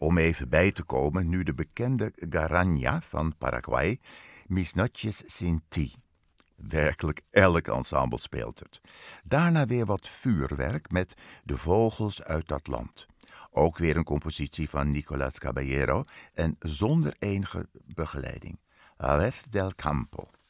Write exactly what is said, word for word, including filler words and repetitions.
Om even bij te komen, nu de bekende Garanña van Paraguay, Mis noches sin ti. Werkelijk elk ensemble speelt het. Daarna weer wat vuurwerk met De Vogels uit dat land. Ook weer een compositie van Nicolás Caballero en zonder enige begeleiding. Aves del Campo.